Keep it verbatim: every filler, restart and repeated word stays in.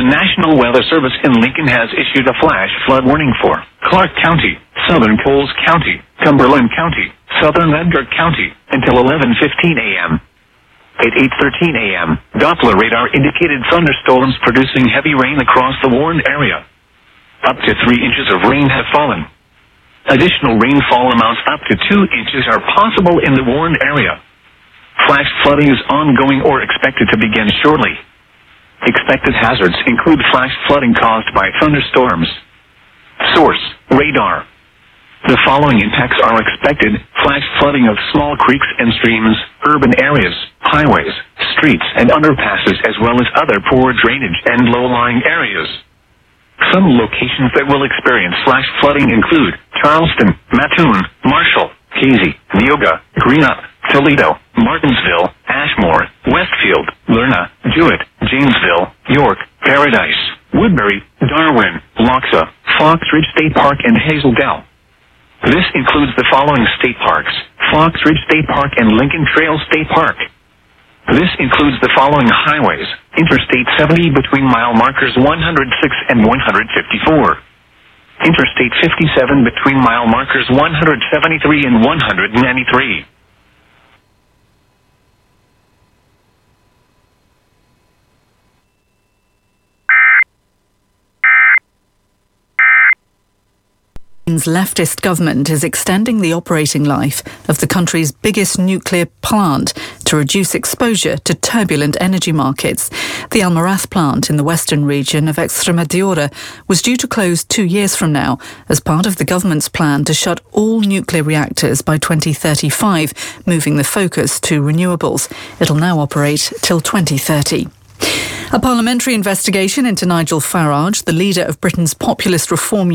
National Weather Service in Lincoln has issued a flash flood warning for Clark County, Southern Coles County, Cumberland County, Southern Ledger County until eleven fifteen a.m. At eight thirteen a.m., Doppler radar indicated thunderstorms producing heavy rain across the warned area. Up to three inches of rain have fallen. Additional rainfall amounts up to two inches are possible in the warned area. Flash flooding is ongoing or expected to begin shortly. Expected hazards include flash flooding caused by thunderstorms. Source: radar. The following impacts are expected: flash flooding of small creeks and streams, urban areas, highways, streets, and underpasses, as well as other poor drainage and low-lying areas. Some locations that will experience flash flooding include Charleston, Mattoon, Marshall, Casey, Neoga, Greenup, Toledo, Martinsville, Ashmore, Westfield, Lerna, Jewett, Janesville, York, Paradise, Woodbury, Darwin, Loxa, Fox Ridge State Park, and Hazel Dell. This includes the following state parks: Fox Ridge State Park and Lincoln Trail State Park. This includes the following highways: Interstate seventy between mile markers one hundred six and one hundred fifty-four. Interstate fifty-seven between mile markers one hundred seventy-three and one hundred ninety-three. Leftist government is extending the operating life of the country's biggest nuclear plant to reduce exposure to turbulent energy markets. The Almaraz plant in the western region of Extremadura was due to close two years from now as part of the government's plan to shut all nuclear reactors by twenty thirty-five, moving the focus to renewables. It'll now operate till twenty thirty. A parliamentary investigation into Nigel Farage, the leader of Britain's populist reform